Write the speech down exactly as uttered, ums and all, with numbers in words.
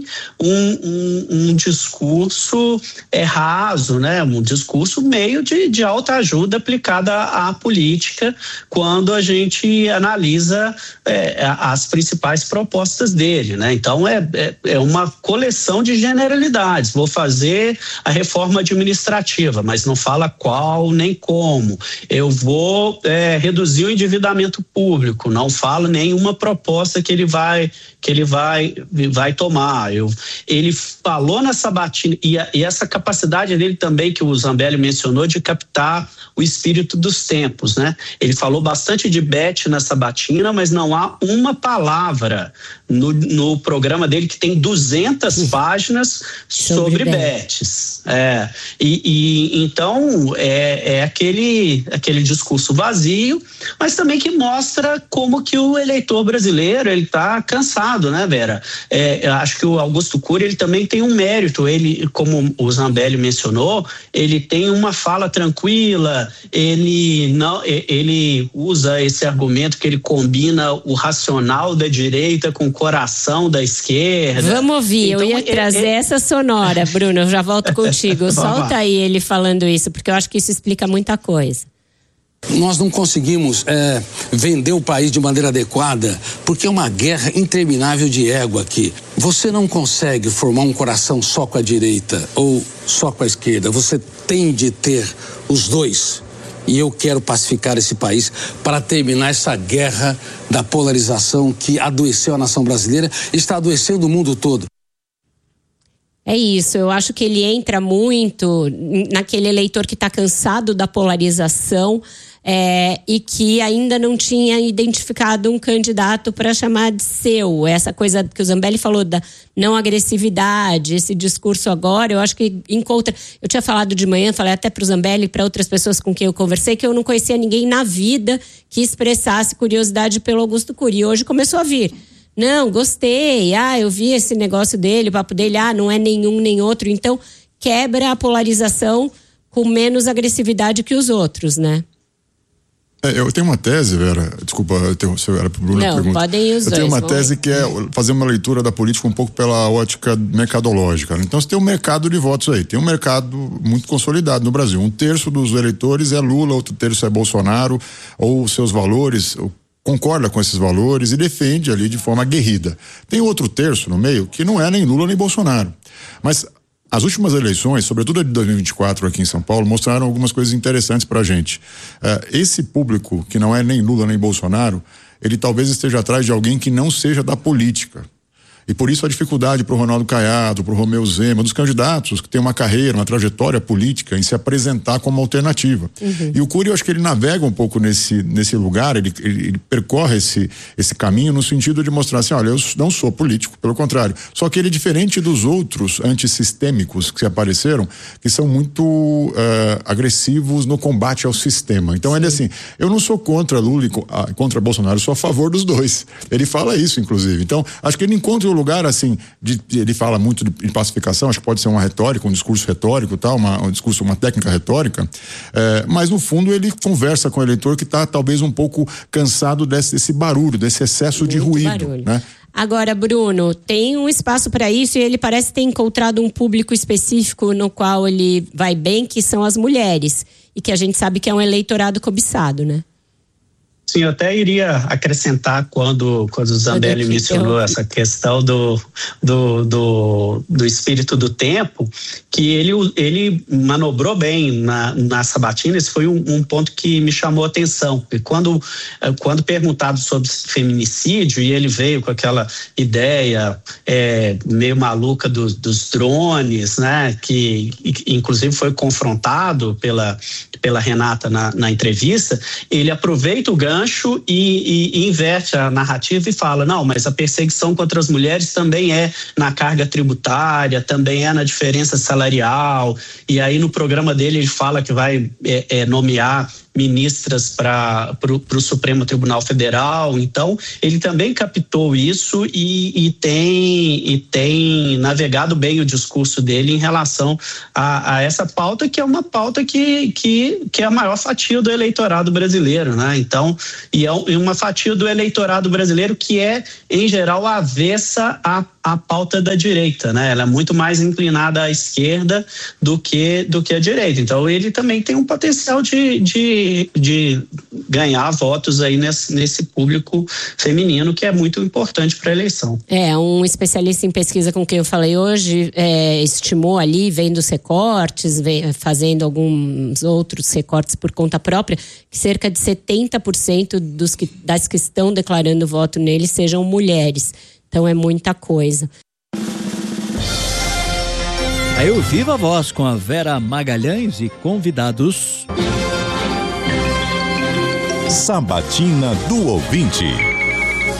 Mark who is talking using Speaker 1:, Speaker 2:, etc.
Speaker 1: Um, um, um discurso é, raso, né? Um discurso meio de, de alta ajuda aplicada à, à política, quando a gente analisa é, as principais propostas dele, né? Então é, é, é uma coleção de generalidades. Vou fazer a reforma administrativa, mas não fala qual nem como. Eu vou é, reduzir o endividamento público, não fala nenhuma proposta que ele vai que ele vai, vai tomar. Eu, ele falou na sabatina, e, a, e essa capacidade dele também, que o Zambelli mencionou, de captar o espírito dos tempos, né? Ele falou bastante de Beth na sabatina, mas não há uma palavra no, no programa dele, que tem duzentas páginas sobre, sobre Beths. É, e, e então é, é aquele, aquele discurso vazio, mas também que mostra como que o eleitor brasileiro, ele está cansado, né, Vera? É, eu acho que o Augusto Cury, ele também tem um mérito. Ele, como o Zambelli mencionou, ele tem uma fala tranquila, ele não, ele usa esse argumento que ele combina o racional da direita com o coração da esquerda.
Speaker 2: Vamos ouvir, então, eu ia é, trazer é... essa sonora, Bruno, eu já volto contigo. Solta aí ele falando isso, porque eu acho que isso explica muita coisa.
Speaker 3: Nós não conseguimos é, vender o país de maneira adequada, porque é uma guerra interminável de ego aqui. Você não consegue formar um coração só com a direita ou só com a esquerda. Você tem de ter os dois. E eu quero pacificar esse país para terminar essa guerra da polarização que adoeceu a nação brasileira e está adoecendo o mundo todo.
Speaker 2: É isso, eu acho que ele entra muito naquele eleitor que está cansado da polarização é, e que ainda não tinha identificado um candidato para chamar de seu. Essa coisa que o Zambelli falou da não agressividade, esse discurso agora, eu acho que encontra... Eu tinha falado de manhã, falei até para o Zambelli e para outras pessoas com quem eu conversei, que eu não conhecia ninguém na vida que expressasse curiosidade pelo Augusto Cury. E hoje começou a vir. Não, gostei, ah, eu vi esse negócio dele, o papo dele, ah, não é nenhum nem outro. Então, quebra a polarização com menos agressividade que os outros, né?
Speaker 4: É, eu tenho uma tese, Vera, desculpa, eu tenho, se era pro Bruno
Speaker 2: não,
Speaker 4: pergunta.
Speaker 2: Podem ir os
Speaker 4: eu
Speaker 2: dois.
Speaker 4: tenho uma tese que é fazer uma leitura da política um pouco pela ótica mercadológica. Então, você tem um mercado de votos aí, tem um mercado muito consolidado no Brasil. Um terço dos eleitores é Lula, outro terço é Bolsonaro, ou seus valores, concorda com esses valores e defende ali de forma aguerrida. Tem outro terço no meio que não é nem Lula nem Bolsonaro. Mas as últimas eleições, sobretudo a de dois mil e vinte e quatro aqui em São Paulo, mostraram algumas coisas interessantes pra gente. Uh, esse público que não é nem Lula nem Bolsonaro, ele talvez esteja atrás de alguém que não seja da política. E por isso a dificuldade para o Ronaldo Caiado, para o Romeu Zema, dos candidatos que têm uma carreira, uma trajetória política em se apresentar como alternativa. Uhum. E o Cury, eu acho que ele navega um pouco nesse, nesse lugar, ele, ele, ele percorre esse, esse caminho no sentido de mostrar assim, olha, eu não sou político, pelo contrário. Só que ele é diferente dos outros antissistêmicos que apareceram, que são muito uh, agressivos no combate ao sistema. Então, sim, ele assim, eu não sou contra Lula e contra Bolsonaro, eu sou a favor dos dois. Ele fala isso, inclusive. Então, acho que ele encontra o lugar, assim, de, ele fala muito de, de pacificação, acho que pode ser uma retórica, um discurso retórico, tal, uma, um discurso, uma técnica retórica, é, mas no fundo ele conversa com o eleitor que está talvez um pouco cansado desse, desse barulho, desse excesso muito de ruído, barulho, né?
Speaker 2: Agora, Bruno, tem um espaço para isso e ele parece ter encontrado um público específico no qual ele vai bem, que são as mulheres, e que a gente sabe que é um eleitorado cobiçado, né?
Speaker 1: Sim, eu até iria acrescentar quando, quando o Zambelli mencionou eu... essa questão do, do, do, do espírito do tempo, que ele, ele manobrou bem na, na sabatina. Esse foi um, um ponto que me chamou a atenção. E quando, quando perguntado sobre feminicídio, e ele veio com aquela ideia é, meio maluca do, dos drones, né, que inclusive foi confrontado pela, pela Renata na, na entrevista, ele aproveita o gancho E, e, e inverte a narrativa e fala, não, mas a perseguição contra as mulheres também é na carga tributária, também é na diferença salarial, e aí no programa dele ele fala que vai é, é, nomear ministras para o Supremo Tribunal Federal. Então, ele também captou isso e, e, tem, e tem navegado bem o discurso dele em relação a, a essa pauta, que é uma pauta que, que, que é a maior fatia do eleitorado brasileiro, né? Então, e é uma fatia do eleitorado brasileiro que é, em geral, avessa a, a pauta da direita, né? Ela é muito mais inclinada à esquerda do que, do que à direita. Então, ele também tem um potencial de, de, de ganhar votos aí nesse, nesse público feminino, que é muito importante para a eleição.
Speaker 2: É, um especialista em pesquisa com quem eu falei hoje é, estimou ali, vendo os recortes, vem, fazendo alguns outros recortes por conta própria, que cerca de setenta por cento dos que, das que estão declarando voto nele sejam mulheres. Então é muita coisa.
Speaker 5: Aí o Viva Voz com a Vera Magalhães e convidados.
Speaker 6: Sabatina do Ouvinte.